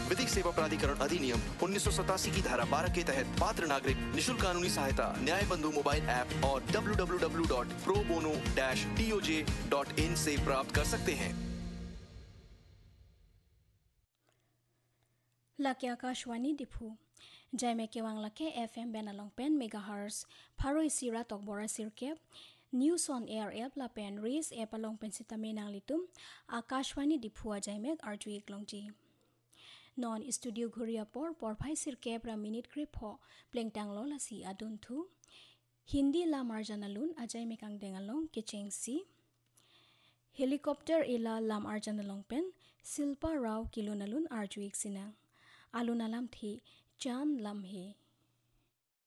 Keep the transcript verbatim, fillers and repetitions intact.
विधिक सेवा प्राधिकरण अधिनियम उन्नीस सौ सतासी की धारा बारह के तहत पात्र नागरिक निशुल्क कानूनी सहायता न्याय बंधु मोबाइल ऐप और W W W dot pro bono dash D O J dot in से प्राप्त कर सकते हैं। लाके आकाशवाणी दिफू जय में केवांग लाके एफएम बेनालोंग पेन मेगाहर्ट्ज फारोई सिरा तकबोरा सिरके news on air app La pen race app along pen सितमे नांगलितुम Akashvani दिफुआ जय में अर्जु एकलोंगजी नॉन स्टूडियो घुरिया पर परफाई सिरके प्रा मिनिट क्रिपो प्लेंगटांग लो लासी अदुनथु हिंदी ला मारजानालुन अजय में कांगदेंगालोंग केचेंगसी हेलीकॉप्टर इला लाम अर्जानालोंग पेन शिल्पा राव किलोनालुन अर्जु एकसिना आलू नालाम थी चांद लम्हे